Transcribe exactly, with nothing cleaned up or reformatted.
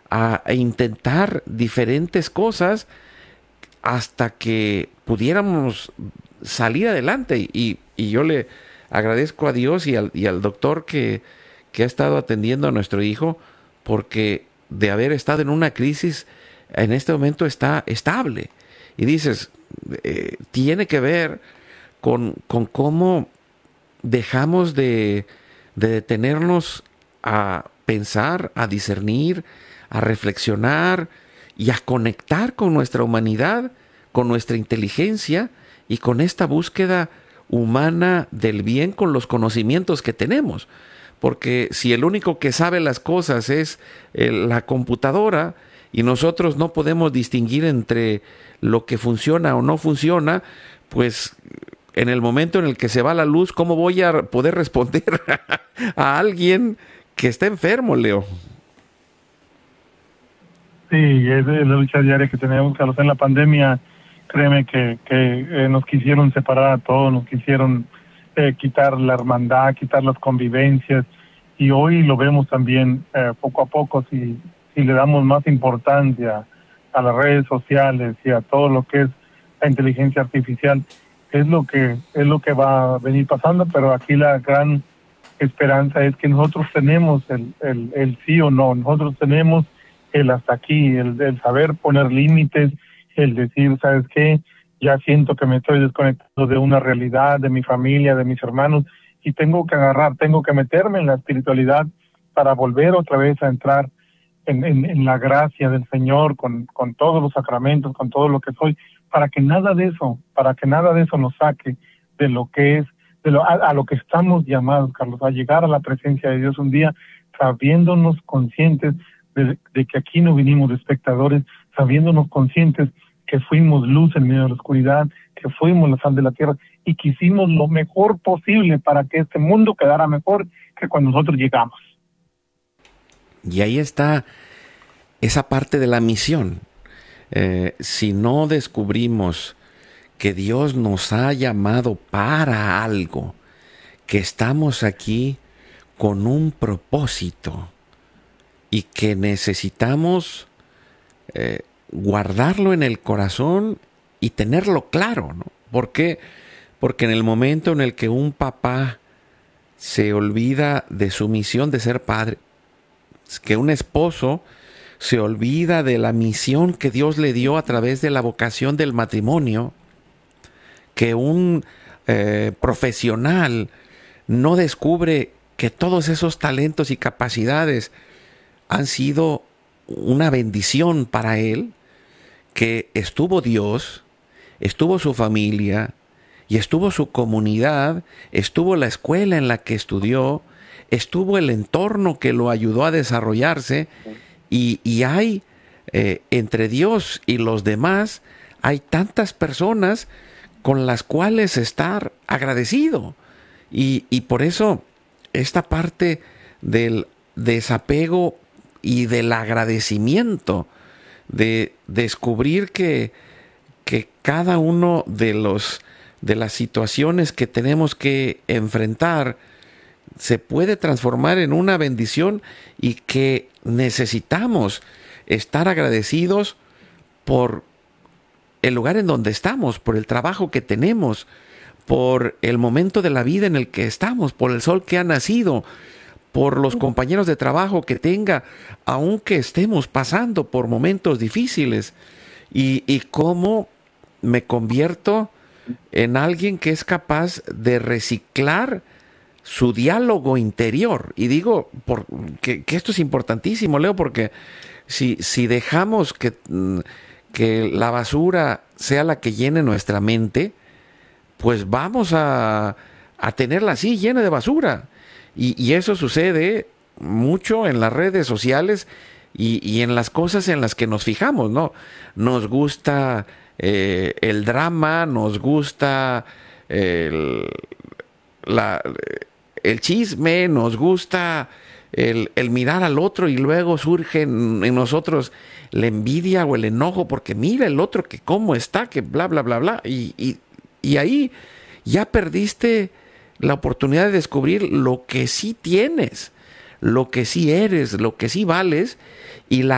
a, a intentar diferentes cosas hasta que pudiéramos salir adelante. Y, y yo le agradezco a Dios y al, y al doctor que, que ha estado atendiendo a nuestro hijo, porque de haber estado en una crisis, en este momento está estable. Y dices, eh, tiene que ver con, con cómo dejamos de, de detenernos a pensar, a discernir, a reflexionar y a conectar con nuestra humanidad, con nuestra inteligencia y con esta búsqueda humana del bien con los conocimientos que tenemos. Porque si el único que sabe las cosas es eh, la computadora y nosotros no podemos distinguir entre lo que funciona o no funciona, pues en el momento en el que se va la luz, ¿cómo voy a poder responder a alguien que está enfermo, Leo? Sí, es la lucha diaria que tenemos, Carlos. En la pandemia, créeme que, que eh, nos quisieron separar a todos, nos quisieron eh, quitar la hermandad, quitar las convivencias, y hoy lo vemos también eh, poco a poco, si, si le damos más importancia a las redes sociales y a todo lo que es la inteligencia artificial, es lo que es lo que va a venir pasando. Pero aquí la gran esperanza es que nosotros tenemos el, el, el sí o no, nosotros tenemos el hasta aquí, el, el saber poner límites, el decir, ¿sabes qué? Ya siento que me estoy desconectando de una realidad, de mi familia, de mis hermanos, y tengo que agarrar, tengo que meterme en la espiritualidad para volver otra vez a entrar en, en, en la gracia del Señor, con, con todos los sacramentos, con todo lo que soy, para que nada de eso, para que nada de eso nos saque de lo que es, de lo, a, a lo que estamos llamados, Carlos, a llegar a la presencia de Dios un día, sabiéndonos conscientes de, de que aquí no vinimos de espectadores, sabiéndonos conscientes que fuimos luz en medio de la oscuridad, que fuimos la sal de la tierra y que hicimos lo mejor posible para que este mundo quedara mejor que cuando nosotros llegamos. Y ahí está esa parte de la misión. Eh, si no descubrimos que Dios nos ha llamado para algo, que estamos aquí con un propósito y que necesitamos eh, guardarlo en el corazón y tenerlo claro, ¿no? ¿Por qué? Porque en el momento en el que un papá se olvida de su misión de ser padre, que un esposo se olvida de la misión que Dios le dio a través de la vocación del matrimonio, que un eh, profesional no descubre que todos esos talentos y capacidades han sido una bendición para él, que estuvo Dios, estuvo su familia y estuvo su comunidad, estuvo la escuela en la que estudió, estuvo el entorno que lo ayudó a desarrollarse, y, y hay eh, entre Dios y los demás, hay tantas personas con las cuales estar agradecido. Y, y por eso esta parte del desapego y del agradecimiento, de descubrir que, que cada uno de los de las situaciones que tenemos que enfrentar se puede transformar en una bendición, y que necesitamos estar agradecidos por el lugar en donde estamos, por el trabajo que tenemos, por el momento de la vida en el que estamos, por el sol que ha nacido, por los compañeros de trabajo que tenga, aunque estemos pasando por momentos difíciles, y, y cómo me convierto en alguien que es capaz de reciclar su diálogo interior. Y digo por, que, que esto es importantísimo, Leo, porque si, si dejamos que, que la basura sea la que llene nuestra mente, pues vamos a, a tenerla así, llena de basura. Y, y eso sucede mucho en las redes sociales y, y en las cosas en las que nos fijamos, ¿no? Nos gusta eh, el drama, nos gusta el, la, el chisme, nos gusta el, el mirar al otro, y luego surge en, en nosotros la envidia o el enojo porque mira el otro que cómo está, que bla, bla, bla, bla. Y, y, y ahí ya perdiste la oportunidad de descubrir lo que sí tienes, lo que sí eres, lo que sí vales, y la